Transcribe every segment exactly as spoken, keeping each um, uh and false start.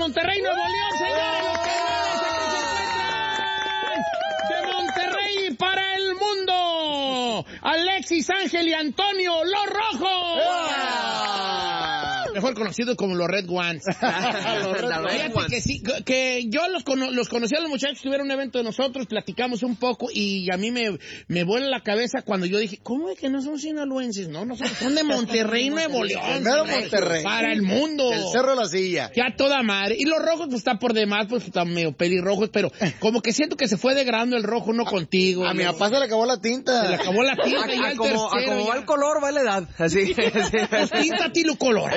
Monterrey, Nuevo León, señores, los carnales aquí se encuentran. De Monterrey para el mundo, Alexis, Ángel y Antonio, los Rojos. ¡Ah! Mejor conocido como los Red Ones. Los Red Fíjate Ones. que sí, que yo los, cono los conocí a los muchachos, tuvieron un evento de nosotros, platicamos un poco y a mí me, me vuela la cabeza cuando yo dije, ¿cómo es que no son sinaloenses? No, no son, son de Monterrey, Nuevo León. Primero Monterrey. Para el mundo. El Cerro de la Silla. Ya toda madre. Y los rojos, pues está por demás, pues están medio pelirrojos, pero como que siento que se fue degradando el rojo, no contigo. A mi papá se le acabó la tinta. Se le acabó la tinta a, y ya a el como, tercero. A como ya. va el color, va la edad. Así. Pues tinta tilo color.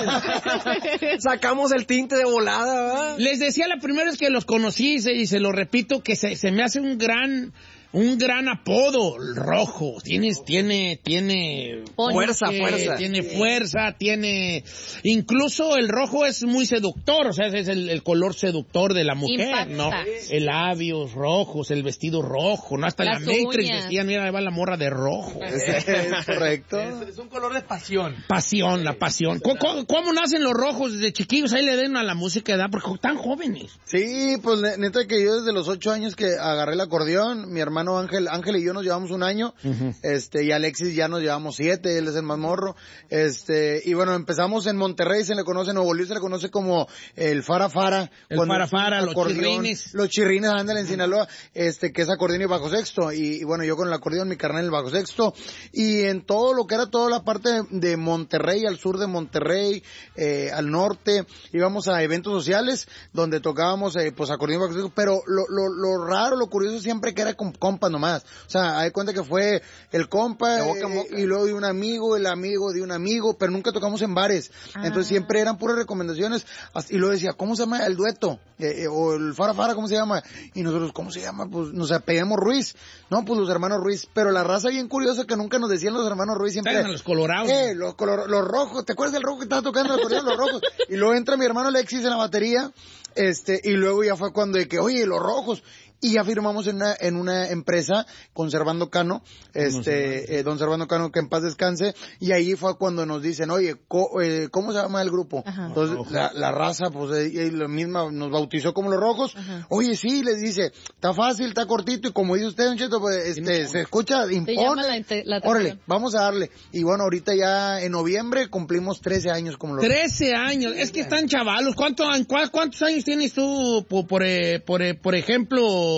Sacamos el tinte de volada, ¿verdad? Les decía la primera vez que los conocí y se, y se lo repito, que se, se me hace un gran... Un gran apodo, el rojo. Tienes, tiene, tiene fuerza, eh, fuerza. Tiene fuerza, tiene. Incluso el rojo es muy seductor, o sea, es el, el color seductor de la mujer, Impacta. ¿no? El labios rojos, el vestido rojo, ¿no? Hasta Las la Matrix uñas. decían, mira, ahí va la morra de rojo. Es, es correcto. Es, es un color de pasión. Pasión, la pasión. ¿Cómo, cómo, cómo nacen los rojos desde chiquillos? Ahí le den a la música, ¿verdad? Porque tan jóvenes. Sí, pues neta que yo desde los ocho años que agarré el acordeón, mi hermano Ángel, Ángel y yo nos llevamos un año, uh-huh. este, y Alexis ya nos llevamos siete, él es el más morro, este, y bueno, empezamos en Monterrey, se le conoce, en Nuevo León se le conoce como el Fara Fara. El Fara Fara, los chirrines. Los chirrines, ándale, en Sinaloa, este, que es acordeón y bajo sexto, y, y bueno, yo con el acordeón, mi carnal el bajo sexto, y en todo lo que era toda la parte de Monterrey, al sur de Monterrey, eh, al norte, íbamos a eventos sociales, donde tocábamos, eh, pues acordeón y bajo sexto, pero lo, lo, lo raro, lo curioso siempre que era con compas nomás. O sea, hay cuenta que fue el compa boca en boca. Eh, y luego de un amigo, el amigo de un amigo, pero nunca tocamos en bares. Ah. Entonces siempre eran puras recomendaciones. Y luego decía, ¿cómo se llama el dueto? Eh, eh, o el Fara Fara, ¿cómo se llama? Y nosotros, ¿cómo se llama? Pues nos apellidamos Ruiz. No, pues los hermanos Ruiz. Pero la raza bien curiosa que nunca nos decían los hermanos Ruiz siempre. Los colorados. Eh, los, color, los rojos. ¿Te acuerdas del rojo que estaba tocando el acordeón? Los rojos. Y luego entra mi hermano Alexis en la batería. Este, y luego ya fue cuando de que, oye, los rojos. Y ya firmamos en una, en una empresa con Servando Cano, este, eh, don Servando Cano, que en paz descanse, y ahí fue cuando nos dicen, oye, co, eh, ¿cómo se llama el grupo? Ajá. Entonces, la, la raza, pues, eh, la misma nos bautizó como los rojos. Ajá. Oye, sí, les dice, está fácil, está cortito, y como dice usted, don Cheto, pues, este, se escucha, impone. La la Órale, vamos a darle. Y bueno, ahorita ya en noviembre cumplimos trece años como los trece años, es que están chavalos. ¿Cuánto, ¿Cuántos años tienes tú, por, por, por, por ejemplo,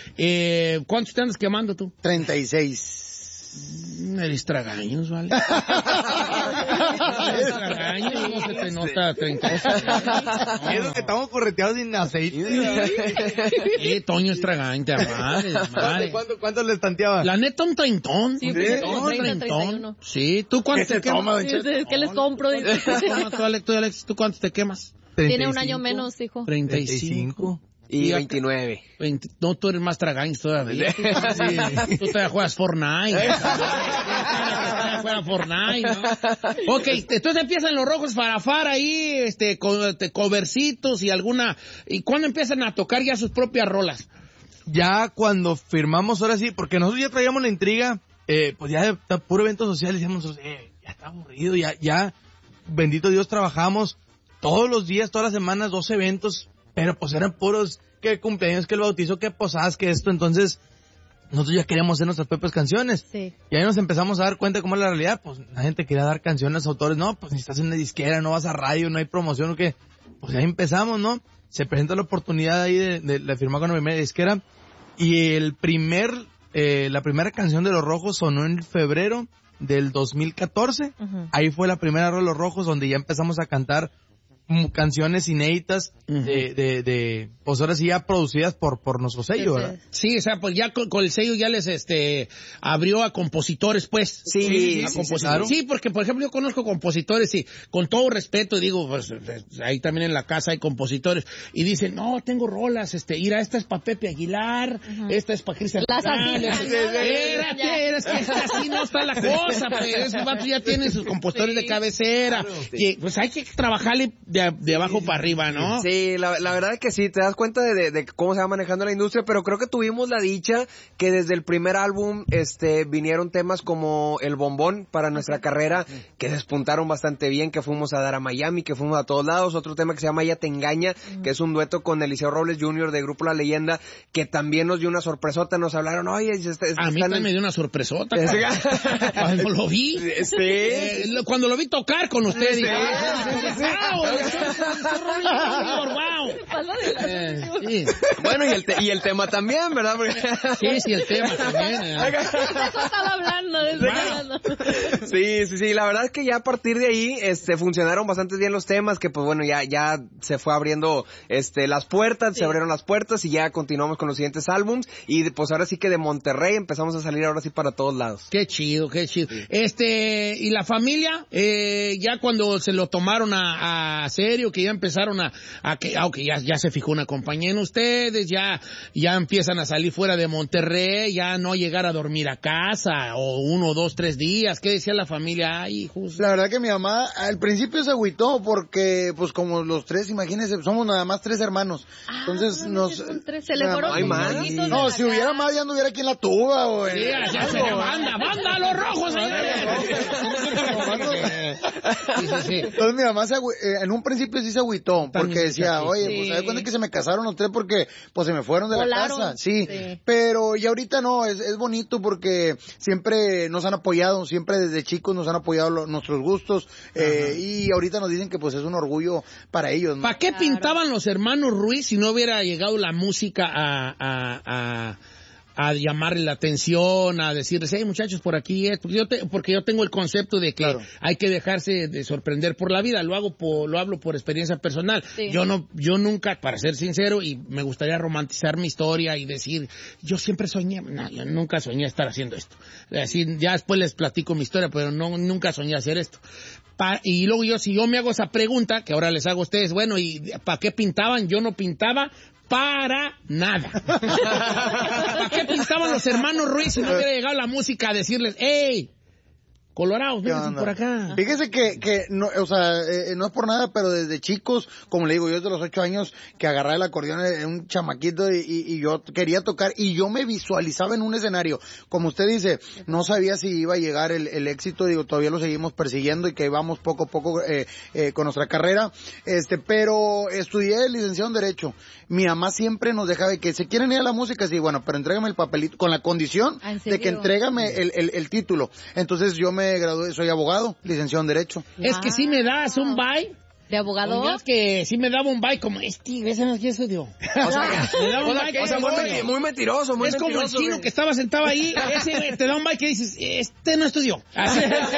Eh, ¿cuántos te andas quemando tú? treinta y seis. Eres tragaños, ¿vale? Eres tragaños, no se te nota treinta y seis. No. Es que estamos correteados sin aceite. Eh, Toño es tragaño, madre, madre. ¿Cuánto, cuánto le estanteaba? La neta, un treintón. Sí, ¿Sí? como treinta, treinta y uno. Sí, ¿tú cuántos te quemas? ¿Qué les compro? ¿Tú, Alex, tú, Alex, ¿tú cuántos te quemas? Tiene un año menos, hijo. treinta y cinco. Y veintinueve. veinte, no, tú eres más tragaños todavía. Sí, tú te juegas Fortnite. Juegas Fortnite, ¿no? Ok, entonces empiezan los rojos farafar ahí, este, con te, covercitos y alguna... ¿Y cuándo empiezan a tocar ya sus propias rolas? Ya cuando firmamos, ahora sí, porque nosotros ya traíamos la intriga, eh, pues ya de, de puro evento social, decíamos, eh, ya está aburrido, ya, ya, bendito Dios, trabajamos todos los días, todas las semanas, dos eventos, pero pues eran puros, que cumpleaños, que el bautizo, que posadas, que esto, entonces nosotros ya queríamos hacer nuestras propias canciones. Sí. Y ahí nos empezamos a dar cuenta de cómo es la realidad, pues la gente quería dar canciones a autores, no, pues ni estás en una disquera, no vas a radio, no hay promoción, o qué, pues ahí empezamos, ¿no? Se presenta la oportunidad ahí de, de, de firmar con la primera disquera, y el primer, eh, la primera canción de Los Rojos sonó en febrero del dos mil catorce, uh-huh. Ahí fue la primera de Los Rojos, donde ya empezamos a cantar canciones inéditas, uh-huh. de, de, de, pues ahora sí ya producidas por, por nuestro sello, ¿verdad? Sí, o sea, pues ya con, con el sello ya les, este, abrió a compositores, pues. Sí, sí, a sí, compositores. sí, sí, porque, por ejemplo, yo conozco compositores y con todo respeto digo, pues, ahí también en la casa hay compositores y dicen, no, tengo rolas, este, mira, esta es para Pepe Aguilar, uh-huh. esta es para Cristian. Las Espérate, es que así no está la cosa, pues, esos vatos ya tienen sus compositores sí, de cabecera, claro, sí. Y pues hay que trabajarle de de, de abajo para arriba, ¿no? Sí, la, la verdad es que sí, te das cuenta de, de, de cómo se va manejando la industria, pero creo que tuvimos la dicha que desde el primer álbum este vinieron temas como El Bombón para nuestra carrera, que despuntaron bastante bien, que fuimos a dar a Miami, que fuimos a todos lados, otro tema que se llama Ella Te Engaña, uh-huh. que es un dueto con Eliseo Robles junior de Grupo La Leyenda, que también nos dio una sorpresota, nos hablaron, oye, este, este, a mí también en... me dio una sorpresota, cuando lo vi, sí. eh, cuando lo vi tocar con ustedes, sí. Sí. Bueno, y el, te, y el tema también, ¿verdad? Sí, sí, el tema también. ¿eh? Estaba hablando de eso. Sí, sí, sí, la verdad es que ya a partir de ahí este, funcionaron bastante bien los temas, que pues bueno, ya ya se fue abriendo este las puertas, sí. se abrieron las puertas y ya continuamos con los siguientes álbums y pues ahora sí que de Monterrey empezamos a salir ahora sí para todos lados. Qué chido, qué chido. Sí. Este, y la familia, eh, ya cuando se lo tomaron a, a serio, que ya empezaron a, a que, aunque ya, ya se fijó una compañía en ustedes, ya, ya empiezan a salir fuera de Monterrey, ya no llegar a dormir a casa, o uno, dos, tres días. ¿Qué decía la familia? Ay, hijos. La verdad que mi mamá al principio se agüitó porque, pues como los tres, imagínense, somos nada más tres hermanos. Ah, Entonces nos... Tres, se le fueron hay más. No, si hubiera más ya anduviera aquí en la tuba, o en... Sí, ya se le banda, banda, los rojos, señores. Sí, sí, sí. Entonces mi mamá se agü... eh, en un principio sí se agüitó, porque decía, oye, sí. pues ¿sabes cuándo es que se me casaron los tres? Porque pues se me fueron de Volaron. la casa. Sí, sí. Pero y ahorita no, es, es bonito porque siempre nos han apoyado, siempre desde chicos nos han apoyado lo, nuestros gustos, eh, y ahorita nos dicen que pues es un orgullo para ellos, ¿no? ¿Para qué claro. pintaban los hermanos Ruiz si no hubiera llegado la música a... a, a... a llamarle la atención, a decirles, hey muchachos, por aquí es, porque yo, te, porque yo tengo el concepto de que claro. hay que dejarse de sorprender por la vida, lo hago por, lo hablo por experiencia personal. Sí. Yo no, yo nunca, para ser sincero, y me gustaría romantizar mi historia y decir, yo siempre soñé, no, yo nunca soñé estar haciendo esto. Así, ya después les platico mi historia, pero no, nunca soñé hacer esto. Pa, y luego yo, si yo me hago esa pregunta, que ahora les hago a ustedes, bueno, ¿y para qué pintaban? Yo no pintaba para nada. ¿Para qué pintaban los hermanos Ruiz si no hubiera llegado la música a decirles, hey, colorados, vénganse por acá? Fíjese que, que no, o sea, eh, no es por nada, pero desde chicos, como le digo, yo desde los ocho años que agarraba el acordeón en un chamaquito y, y, y yo quería tocar y yo me visualizaba en un escenario. Como usted dice, no sabía si iba a llegar el, el éxito, digo, todavía lo seguimos persiguiendo y que vamos poco a poco eh, eh, con nuestra carrera, este, pero estudié licenciado en Derecho. Mi mamá siempre nos dejaba que se quieren ir a la música, sí, bueno, pero entrégame el papelito, con la condición de que entrégame el, el, el título. Entonces yo me gradué, soy abogado, licenciado en Derecho. Es que si me das un bye. ¿De abogado? Es que sí me daba un bye como, este, ese no es que eso dio. O sea, me daba un bye. O sea, muy, muy mentiroso, muy es mentiroso. Es como el chino que estaba sentado ahí, ese te da un bye que dices, este no estudió. Así,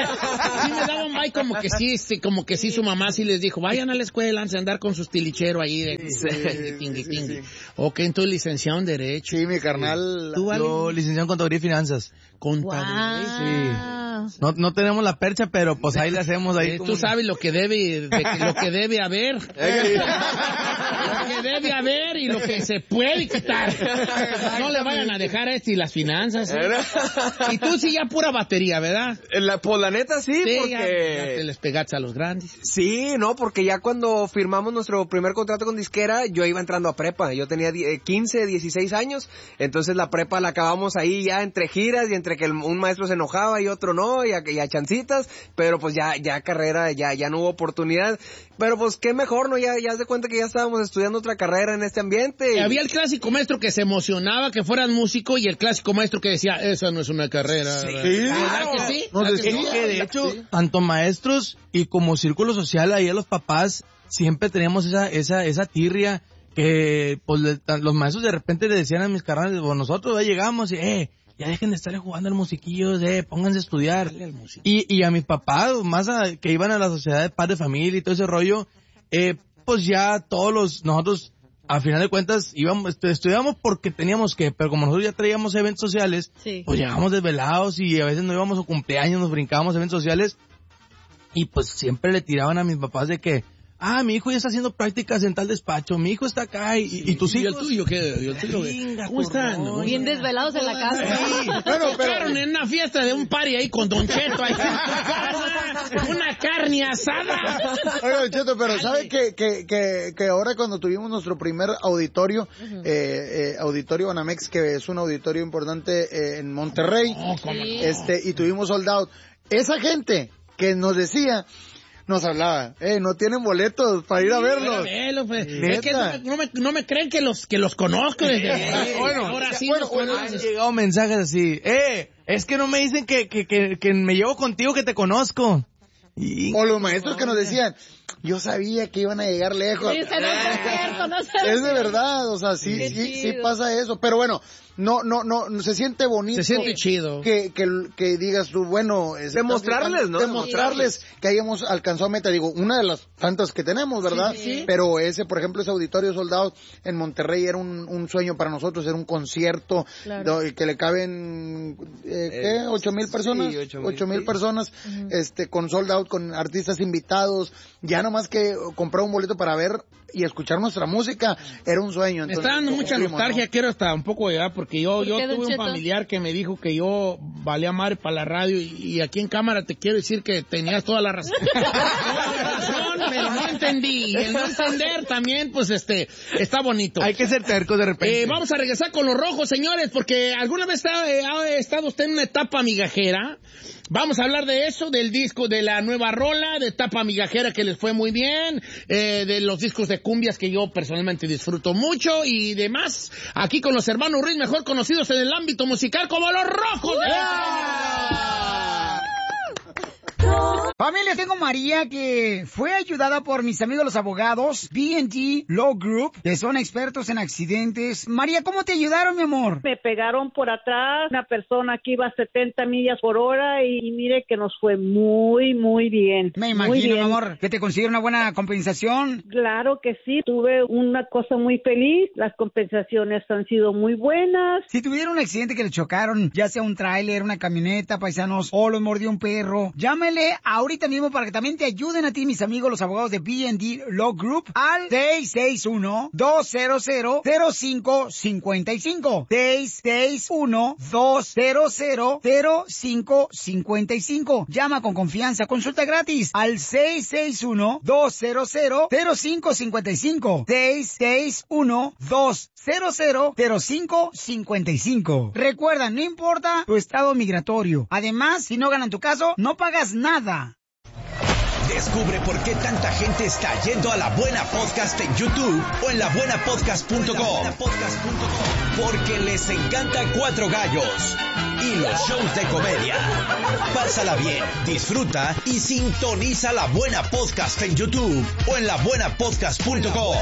sí me daba un bye como que sí, sí, como que sí su mamá sí les dijo, vayan a la escuela antes de andar con sus tilicheros ahí de, sí, de tingui, tingui. Sí, sí. Ok, entonces licenciado en Derecho. Sí, mi carnal. ¿Tú, vale? Yo licenciado en Contaduría y Finanzas. Contaduría, wow. Sí. No, no tenemos la percha, pero pues ahí le hacemos ahí. Eh, como... Tú sabes lo que debe, de que, lo que debe haber. Lo que debe haber y lo que se puede quitar. No le vayan a dejar a este y las finanzas. ¿eh? Y tú sí ya pura batería, ¿verdad? La, pues la neta sí, sí porque... Ya, ya te les pegaste a los grandes. Sí, no, porque ya cuando firmamos nuestro primer contrato con disquera, yo iba entrando a prepa. Yo tenía quince, dieciséis años, entonces la prepa la acabamos ahí ya entre giras y entre que el, un maestro se enojaba y otro no, y a, y a chancitas, pero pues ya ya carrera, ya ya no hubo oportunidad. Pero pues qué mejor, ¿no? Ya ya se cuenta que ya estábamos estudiando otra carrera en este ambiente. Y... Había el clásico maestro que se emocionaba que fueras músico y el clásico maestro que decía, esa no es una carrera. Sí, ¿verdad que sí? No, es que, que de hecho, sí. Tanto maestros y como círculo social, ahí a los papás, siempre teníamos esa esa esa tirria que pues le, los maestros de repente le decían a mis carnales, pues nosotros ya llegamos y, eh, ya dejen de estarle jugando al musiquillo, eh, pónganse a estudiar. Y, y a mis papás, más a, que iban a la sociedad de padre de familia y todo ese rollo, eh, pues ya todos los, nosotros, a final de cuentas, íbamos, estudiábamos porque teníamos que, pero como nosotros ya traíamos eventos sociales, sí. Pues llegábamos desvelados y a veces no íbamos a cumpleaños, nos brincábamos eventos sociales, y pues siempre le tiraban a mis papás de que, ah, mi hijo ya está haciendo prácticas en tal despacho, mi hijo está acá, y, y tus ¿Y hijos. el tuyo qué? ¿Y el tuyo qué? Venga, ¿Cómo están? por favor. Bien desvelados en la casa. Bueno, pero... Tocaron en una fiesta de un party ahí con Don Cheto, ahí, una carne asada. Oiga, Cheto, pero ¿sabe que, que, que, que ahora cuando tuvimos nuestro primer auditorio, uh-huh. eh, eh, Auditorio Banamex, que es un auditorio importante eh, en Monterrey, oh, sí. este, y tuvimos sold out, esa gente que nos decía, nos hablaba, eh, no tienen boletos para ir a verlos. Verlo, pues. Es que no, no, me, no me creen que los que los conozco desde eh, bueno, ahora sí bueno, los bueno, conozco. Han llegado mensajes así, eh, es que no me dicen que, que, que, que me llevo contigo, que te conozco. Y... O los maestros que nos decían, yo sabía que iban a llegar lejos. Dice, no es cierto, no es Es de verdad, o sea, sí, sí, sí, sí pasa eso. Pero bueno, no, no, no, se siente bonito. Se siente chido. Que, que, que digas tú, bueno... Es, demostrarles, ¿no? Demostrarles sí. que hayamos alcanzado meta. Digo, una de las tantas que tenemos, ¿verdad? Sí, sí. Pero ese, por ejemplo, ese auditorio soldado en Monterrey era un, un sueño para nosotros, era un concierto claro. do, que le caben, eh, ¿qué? Eh, ¿Ocho mil personas? Sí, ocho mil, ocho mil sí. personas, uh-huh. este, con sold out, con artistas invitados. Ya nomás que comprar un boleto para ver y escuchar nuestra música era un sueño. Entonces, me está dando mucha nostalgia, ¿no? Quiero hasta un poco llegar porque yo, yo tuve un familiar que me dijo que yo valía madre para la radio y, y aquí en cámara te quiero decir que tenías toda la razón. Toda la razón, pero no entendí. Y el no entender también, pues este, está bonito. Hay que ser terco de repente. Eh, vamos a regresar con los rojos, señores, porque alguna vez ha, ha estado usted en una etapa migajera. Vamos a hablar de eso, del disco, de la nueva rola, de etapa migajera que les fue muy bien, eh, de los discos de cumbias que yo personalmente disfruto mucho y demás. Aquí con los hermanos Ruiz, mejor conocidos en el ámbito musical como los rojos. Familia, tengo María que fue ayudada por mis amigos los abogados B and D Law Group, que son expertos en accidentes. María, ¿cómo te ayudaron, mi amor? Me pegaron por atrás, una persona que iba a setenta millas por hora y, y mire que nos fue muy, muy bien. Me imagino, mi amor, que te consiguieron una buena compensación. Claro que sí, tuve una cosa muy feliz, las compensaciones han sido muy buenas. Si tuvieron un accidente que le chocaron, ya sea un tráiler, una camioneta, paisanos, o los mordió un perro, llámele ahorita mismo para que también te ayuden a ti, mis amigos, los abogados de B and D Law Group, al seis seis uno, dos cero cero, cero cinco cinco cinco. seis seis uno, dos cero cero, cero cinco cinco cinco. Llama con confianza, consulta gratis al seis seis uno, dos cero cero, cero cinco cinco cinco. seis seis uno, dos cero cero, cero cinco cinco cinco. Recuerda, no importa tu estado migratorio. Además, si no ganan tu caso, no pagas nada. Descubre por qué tanta gente está yendo a La Buena Podcast en YouTube o en la buena podcast punto com. Porque les encanta Cuatro Gallos y los shows de comedia. Pásala bien, disfruta y sintoniza La Buena Podcast en YouTube o en la buena podcast punto com.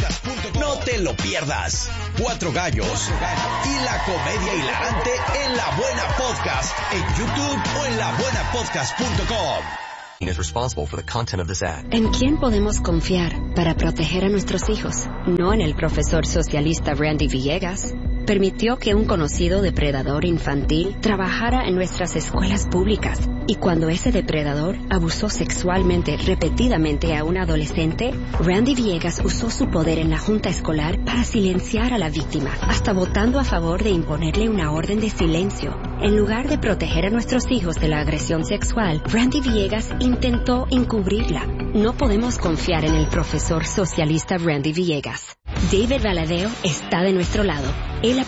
No te lo pierdas. Cuatro Gallos y la comedia hilarante en La Buena Podcast en YouTube o en la buena podcast punto com. Is responsible for the content of this ad. ¿En quién podemos confiar para proteger a nuestros hijos? No en el profesor socialista Randy Villegas. Permitió que un conocido depredador infantil trabajara en nuestras escuelas públicas. Y cuando ese depredador abusó sexualmente repetidamente a un adolescente, Randy Villegas usó su poder en la junta escolar para silenciar a la víctima, hasta votando a favor de imponerle una orden de silencio. En lugar de proteger a nuestros hijos de la agresión sexual, Randy Villegas intentó encubrirla. No podemos confiar en el profesor socialista Randy Villegas. David Valadeo está de nuestro lado. Él